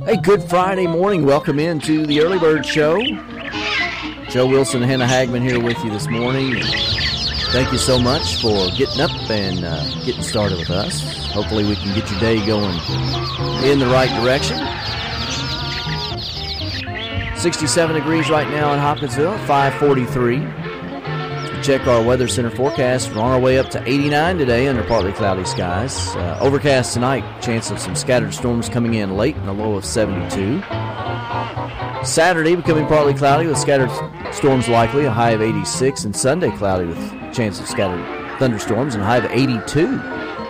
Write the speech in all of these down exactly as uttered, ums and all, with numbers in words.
Hey, good Friday morning. Welcome into the Early Bird Show. Joe Wilson and Hannah Hagman here with you this morning. Thank you so much for getting up and uh, getting started with us. Hopefully we can get your day going in the right direction. sixty-seven degrees right now in Hopkinsville, five forty-three. Check our Weather Center forecast. We're on our way up to eighty-nine today under partly cloudy skies. Uh, overcast tonight. Chance of some scattered storms coming in late and a low of seventy-two. Saturday becoming partly cloudy with scattered storms likely, a high of eighty-six. And Sunday cloudy with chance of scattered thunderstorms and a high of eighty-two.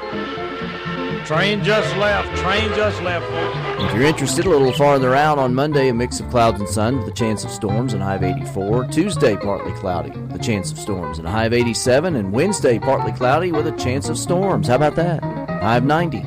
Train just left. Train just left. If you're interested, a little farther out on Monday, a mix of clouds and sun with a chance of storms and a high of eighty-four. Tuesday, partly cloudy with a chance of storms and a high of eighty-seven. And Wednesday, partly cloudy with a chance of storms. How about that? High of ninety.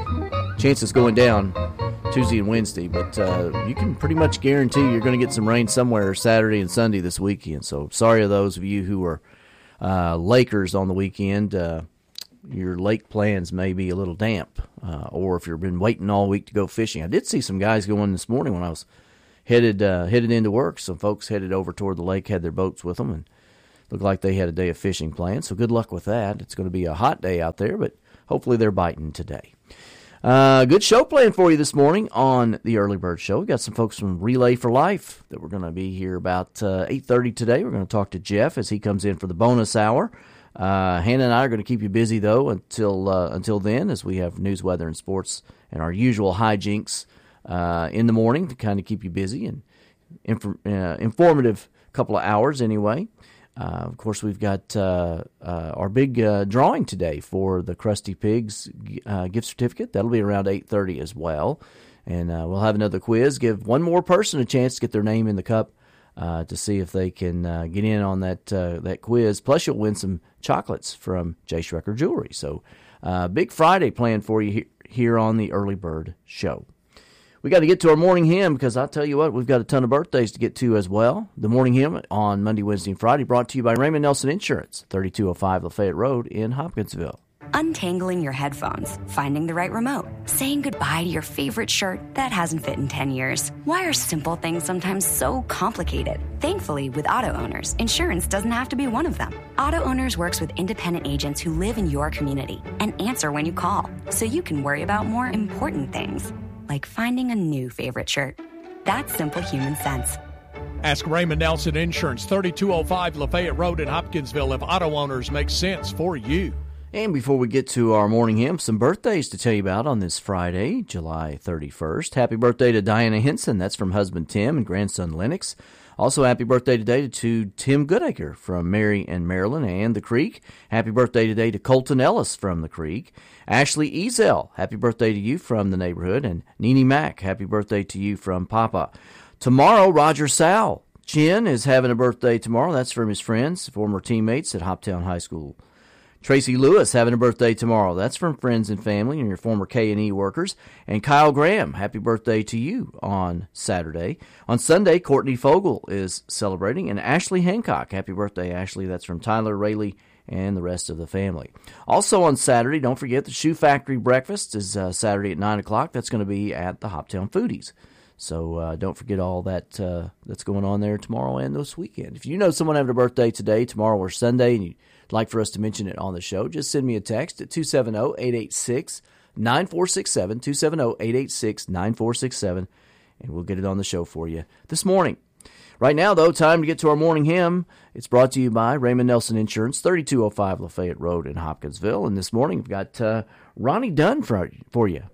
Chances going down Tuesday and Wednesday, but uh, you can pretty much guarantee you're going to get some rain somewhere Saturday and Sunday this weekend. So sorry to those of you who are uh, Lakers on the weekend. Uh, your lake plans may be a little damp, uh, or if you've been waiting all week to go fishing. I did see some guys going this morning when I was headed uh, headed into work. Some folks headed over toward the lake, had their boats with them, and looked like they had a day of fishing planned. So good luck with that. It's going to be a hot day out there, but hopefully they're biting today. Uh, good show planned for you this morning on the Early Bird Show. We've got some folks from Relay for Life that we're going to be here about uh, eight thirty today. We're going to talk to Jeff as he comes in for the bonus hour. Uh, Hannah and I are going to keep you busy, though, until uh, until then, as we have news, weather, and sports and our usual hijinks uh, in the morning to kind of keep you busy and inf- uh, informative couple of hours anyway. Uh, of course, we've got uh, uh, our big uh, drawing today for the Krusty Pigs uh, gift certificate. That'll be around eight thirty as well. And uh, we'll have another quiz, give one more person a chance to get their name in the cup uh, to see if they can uh, get in on that uh, that quiz. Plus, you'll win some chocolates from Jay Schrecker Jewelry. So, uh, big Friday planned for you he- here on the Early Bird Show. We got to get to our morning hymn because I'll tell you what, we've got a ton of birthdays to get to as well. The morning hymn on Monday, Wednesday, and Friday brought to you by Raymond Nelson Insurance, thirty-two oh five Lafayette Road in Hopkinsville. Untangling your headphones, finding the right remote, saying goodbye to your favorite shirt that hasn't fit in ten years. Why are simple things sometimes so complicated? Thankfully, with Auto Owners, insurance doesn't have to be one of them. Auto Owners works with independent agents who live in your community and answer when you call, so you can worry about more important things, like finding a new favorite shirt. That's simple human sense. Ask Raymond Nelson Insurance, thirty-two oh five Lafayette Road in Hopkinsville, if Auto Owners make sense for you. And before we get to our morning hymn, some birthdays to tell you about on this Friday, July thirty-first. Happy birthday to Diana Henson. That's from husband Tim and grandson Lennox. Also, happy birthday today to Tim Goodacre from Mary and Maryland and the Creek. Happy birthday today to Colton Ellis from the Creek. Ashley Ezel, happy birthday to you from the neighborhood. And Nene Mack, happy birthday to you from Papa. Tomorrow, Roger Sal. Chin is having a birthday tomorrow. That's from his friends, former teammates at Hoptown High School. Tracy Lewis having a birthday tomorrow. That's from friends and family and your former K and E workers. And Kyle Graham, happy birthday to you on Saturday. On Sunday, Courtney Fogel is celebrating. And Ashley Hancock, happy birthday, Ashley. That's from Tyler Rayleigh and the rest of the family. Also on Saturday, don't forget the Shoe Factory Breakfast is uh, Saturday at nine o'clock. That's going to be at the Hoptown Foodies. So uh, don't forget all that uh, that's going on there tomorrow and this weekend. If you know someone having a birthday today, tomorrow, or Sunday, and you'd like for us to mention it on the show, just send me a text at two seven zero, eight eight six, nine four six seven, two seven zero, eight eight six, nine four six seven, and we'll get it on the show for you this morning. Right now, though, time to get to our morning hymn. It's brought to you by Raymond Nelson Insurance, thirty-two oh five Lafayette Road in Hopkinsville. And this morning, we've got uh, Ronnie Dunn for, for you.